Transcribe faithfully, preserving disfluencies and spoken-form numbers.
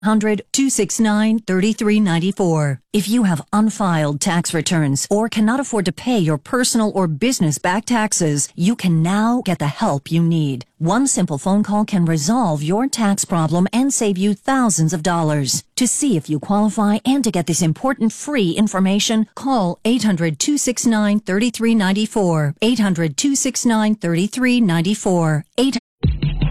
hundred, two six nine, three three nine four. If you have unfiled tax returns or cannot afford to pay your personal or business back taxes, you can now get the help you need. One simple phone call can resolve your tax problem and save you thousands of dollars. To see if you qualify and to get this important free information, call eight hundred, two six nine, three three nine four. eight hundred, two six nine, three three nine four. eight